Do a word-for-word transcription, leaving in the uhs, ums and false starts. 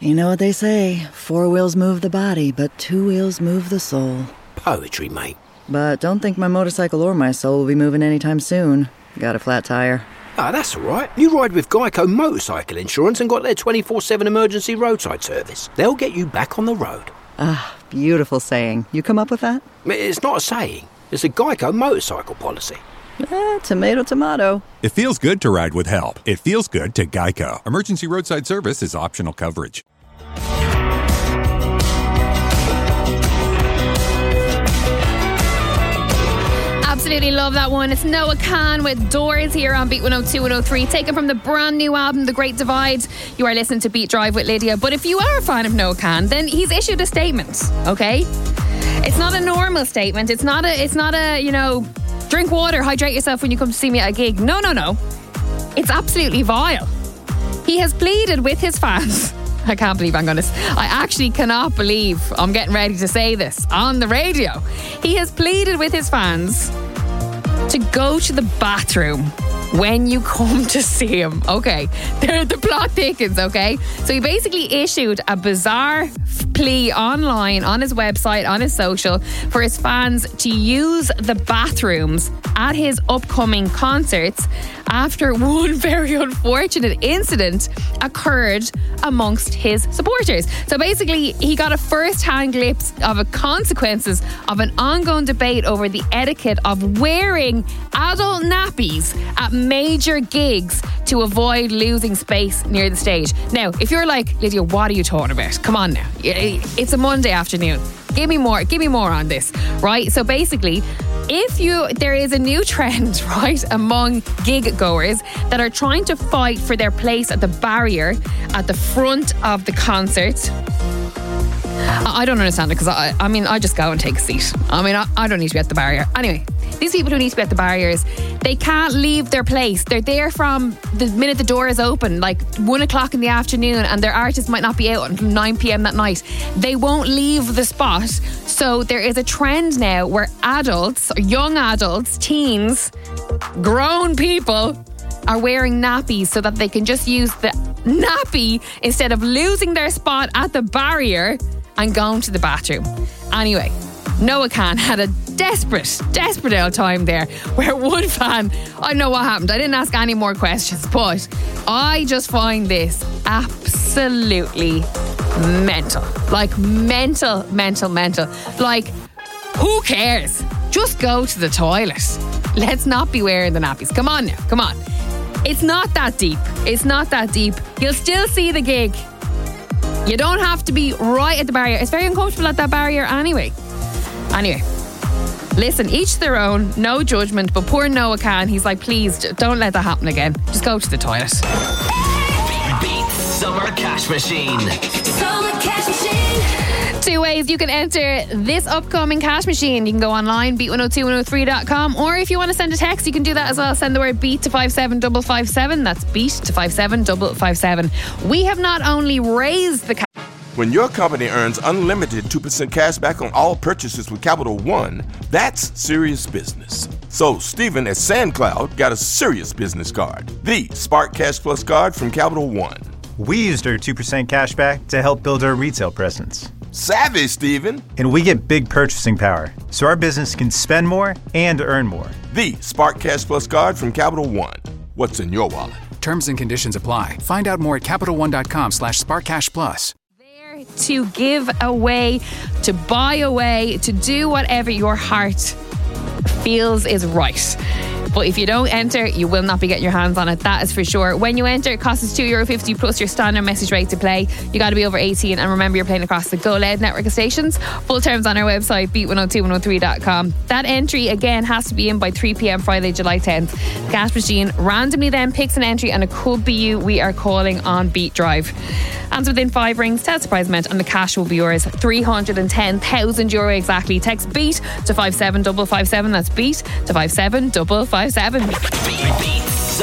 You know what they say, four wheels move the body, but two wheels move the soul. Poetry, mate. But don't think my motorcycle or my soul will be moving anytime soon. Got a flat tire. Ah, that's all right. You ride with Geico Motorcycle Insurance and got their twenty-four seven emergency roadside service. They'll get you back on the road. Ah, beautiful saying. You come up with that? It's not a saying. It's a Geico motorcycle policy. Eh, tomato, tomato. It feels good to ride with help. It feels good to Geico. Emergency roadside service is optional coverage. Absolutely love that one. It's Noah Kahan with Doors here on Beat one oh two, one oh three, taken from the brand new album The Great Divide. You are listening to Beat Drive with Lydia. But if you are a fan of Noah Kahan, then he's issued a statement, okay? It's not a normal statement. It's not a, it's not a, you know, drink water, hydrate yourself when you come to see me at a gig. No, no, no. It's absolutely vile. He has pleaded with his fans. I can't believe I'm going to... I actually cannot believe I'm getting ready to say this on the radio. He has pleaded with his fans to go to the bathroom when you come to see him. Okay, the, the plot thickens, okay? So he basically issued a bizarre plea online, on his website, on his social, for his fans to use the bathrooms at his upcoming concerts after one very unfortunate incident occurred amongst his supporters. So basically, he got a first-hand glimpse of the consequences of an ongoing debate over the etiquette of wearing adult nappies at major gigs to avoid losing space near the stage. Now, if you're like, Lydia, what are you talking about? Come on now. It's a Monday afternoon. Give me more, give me more on this, right? So basically, if you, there is a new trend, right, among gig goers that are trying to fight for their place at the barrier at the front of the concert. I don't understand it because I, I mean, I just go and take a seat. I mean, I, I don't need to be at the barrier. Anyway, these people who need to be at the barriers, they can't leave their place. They're there from the minute the door is open, like one o'clock in the afternoon, and their artist might not be out until nine p.m. that night. They won't leave the spot. So there is a trend now where adults, young adults, teens, grown people are wearing nappies so that they can just use the nappy instead of losing their spot at the barrier and going to the bathroom. Anyway, Noah Kahan had a desperate, desperate old time there where one fan, I don't know what happened, I didn't ask any more questions, but I just find this absolutely mental. Like mental, mental, mental. Like, who cares? Just go to the toilet. Let's not be wearing the nappies. Come on now, come on. It's not that deep. It's not that deep. You'll still see the gig. You don't have to be right at the barrier. It's very uncomfortable at that barrier anyway. Anyway, listen, each their own, no judgment, but poor Noah Kahan, he's like, please, don't let that happen again. Just go to the toilet. Beat Summer Cash Machine. Summer Cash Machine. Two ways you can enter this upcoming cash machine. You can go online, beat one oh two one oh three dot com, or if you want to send a text, you can do that as well. Send the word beat to five seven five five seven. That's beat to five seven five five seven. We have not only raised the cash. When your company earns unlimited two percent cash back on all purchases with Capital One, that's serious business. So Stephen at SandCloud got a serious business card, the Spark Cash Plus card from Capital One. We used our two percent cash back to help build our retail presence. Savvy, Stephen. And we get big purchasing power, so our business can spend more and earn more. The Spark Cash Plus card from Capital One. What's in your wallet? Terms and conditions apply. Find out more at CapitalOne.com slash SparkCashPlus. There to give away, to buy away, to do whatever your heart feels is right. But if you don't enter, you will not be getting your hands on it. That is for sure. When you enter, it costs two euro fifty plus your standard message rate to play. You got to be over eighteen, and remember you're playing across the Go Loud network of stations. Full terms on our website, beat one oh two one oh three dot com. That entry again has to be in by three p.m. Friday, July tenth. The cash machine randomly then picks an entry, and it could be you. We are calling on Beat Drive. Answer within five rings, tell the surprise amount, and the cash will be yours. three hundred ten thousand euro exactly. Text BEAT to five seven five five seven. That's BEAT to five seven five five seven. Beat